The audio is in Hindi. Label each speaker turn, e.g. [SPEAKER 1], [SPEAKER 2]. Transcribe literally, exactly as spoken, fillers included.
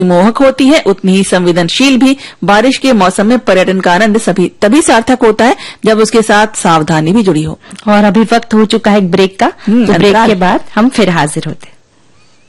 [SPEAKER 1] मोहक होती है, उतनी ही संवेदनशील भी। बारिश के मौसम में पर्यटन का आनंद सभी तभी सार्थक होता है जब उसके साथ सावधानी भी जुड़ी हो।
[SPEAKER 2] और अभी वक्त हो चुका है एक ब्रेक का, तो ब्रेक के बाद हम फिर हाजिर होते हैं।